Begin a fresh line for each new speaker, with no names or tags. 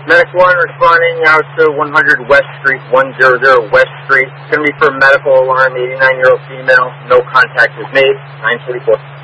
Medic 1 responding out to 100 West Street, 100 West Street. It's going to be for a medical alarm, 89-year-old female. No contact is made. 944.